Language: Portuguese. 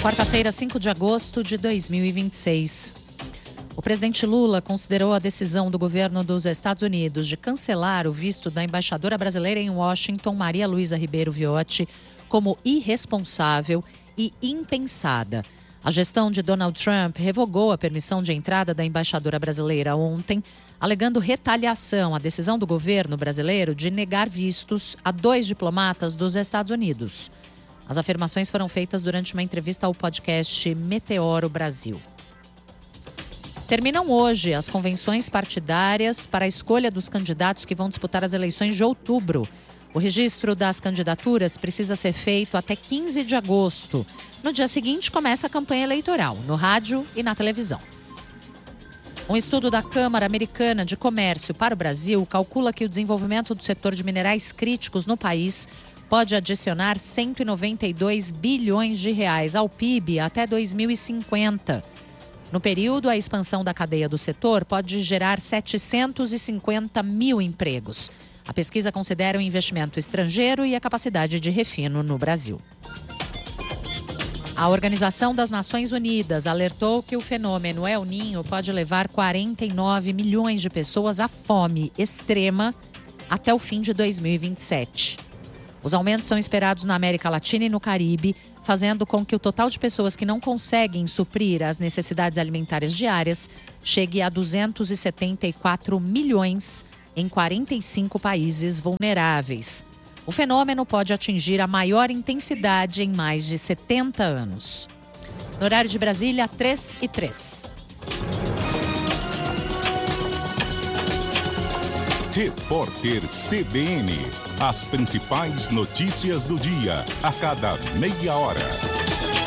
Quarta-feira, 5 de agosto de 2026. O presidente Lula considerou a decisão do governo dos Estados Unidos de cancelar o visto da embaixadora brasileira em Washington, Maria Luísa Ribeiro Viotti, como irresponsável e impensada. A gestão de Donald Trump revogou a permissão de entrada da embaixadora brasileira ontem, alegando retaliação à decisão do governo brasileiro de negar vistos a 2 diplomatas dos Estados Unidos. As afirmações foram feitas durante uma entrevista ao podcast Meteoro Brasil. Terminam hoje as convenções partidárias para a escolha dos candidatos que vão disputar as eleições de outubro. O registro das candidaturas precisa ser feito até 15 de agosto. No dia seguinte, começa a campanha eleitoral, no rádio e na televisão. Um estudo da Câmara Americana de Comércio para o Brasil calcula que o desenvolvimento do setor de minerais críticos no país pode adicionar 192 bilhões de reais ao PIB até 2050. No período, a expansão da cadeia do setor pode gerar 750 mil empregos. A pesquisa considera o investimento estrangeiro e a capacidade de refino no Brasil. A Organização das Nações Unidas alertou que o fenômeno El Niño pode levar 49 milhões de pessoas à fome extrema até o fim de 2027. Os aumentos são esperados na América Latina e no Caribe, fazendo com que o total de pessoas que não conseguem suprir as necessidades alimentares diárias chegue a 274 milhões em 45 países vulneráveis. O fenômeno pode atingir a maior intensidade em mais de 70 anos. No horário de Brasília, 3:03. Repórter CBN. As principais notícias do dia, a cada meia hora.